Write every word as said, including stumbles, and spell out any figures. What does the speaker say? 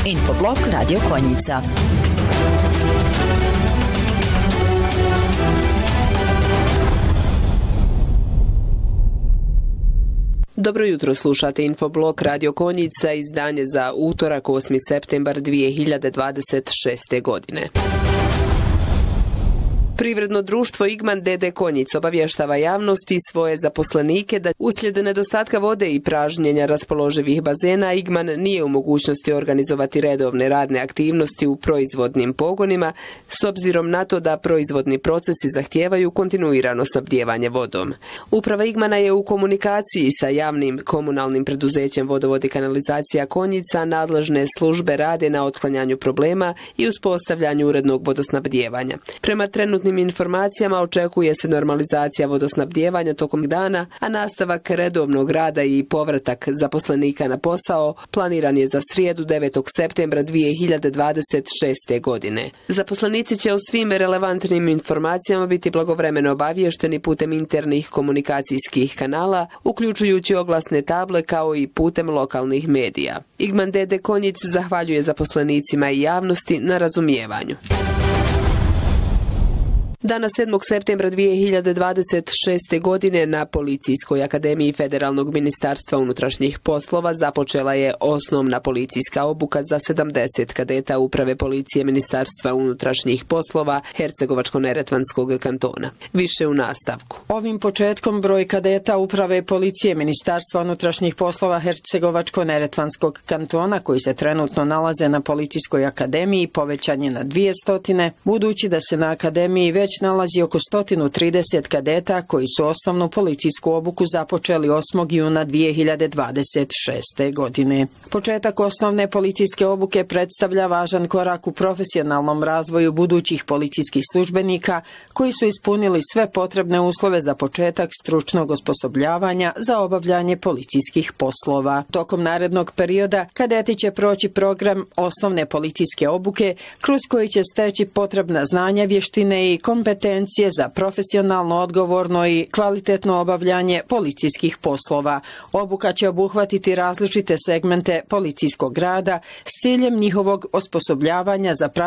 Infoblog Radio Konjica. Dobro jutro, slušate Infoblog Radio Konjica, izdanje za utorak osmi septembar dvije hiljade dvadeset šeste. godine. Privredno društvo Igman d d. Konjic obavještava javnosti svoje zaposlenike da uslijed nedostatka vode i pražnjenja raspoloživih bazena Igman nije u mogućnosti organizovati redovne radne aktivnosti u proizvodnim pogonima s obzirom na to da proizvodni procesi zahtijevaju kontinuirano snabdijevanje vodom. Uprava Igmana je u komunikaciji sa javnim komunalnim preduzećem Vodovod i kanalizacija Konjica, nadležne službe rade na otklanjanju problema i uspostavljanju urednog vodosnabdijevanja. Prema trenutnim informacijama očekuje se normalizacija vodosnabdijevanja tokom dana, a nastavak redovnog rada i povratak zaposlenika na posao planiran je za srijedu devetog septembra dvije hiljade dvadeset šeste. godine. Zaposlenici će o svim relevantnim informacijama biti blagovremeno obavješteni putem internih komunikacijskih kanala, uključujući oglasne table kao i putem lokalnih medija. Igman d d. Konjic zahvaljuje zaposlenicima i javnosti na razumijevanju. Dana sedmog septembra dvije hiljade dvadeset šeste. godine na Policijskoj akademiji Federalnog ministarstva unutrašnjih poslova započela je osnovna policijska obuka za sedamdeset kadeta Uprave policije Ministarstva unutrašnjih poslova Hercegovačko-neretvanskog kantona. Više u nastavku. Ovim početkom broj kadeta Uprave policije Ministarstva unutrašnjih poslova Hercegovačko-neretvanskog kantona koji se trenutno nalaze na Policijskoj akademiji povećan je na dvjesto, budući da se na akademiji već nalazi oko sto trideset kadeta koji su osnovnu policijsku obuku započeli osmog juna dvije hiljade dvadeset šeste. godine. Početak osnovne policijske obuke predstavlja važan korak u profesionalnom razvoju budućih policijskih službenika koji su ispunili sve potrebne uslove za početak stručnog osposobljavanja za obavljanje policijskih poslova. Tokom narednog perioda kadeti će proći program osnovne policijske obuke kroz koji će steći potrebna znanja, vještine i kompetencije za profesionalno, odgovorno i kvalitetno obavljanje policijskih poslova. Obuka će obuhvatiti različite segmente policijskog rada s ciljem njihovog osposobljavanja za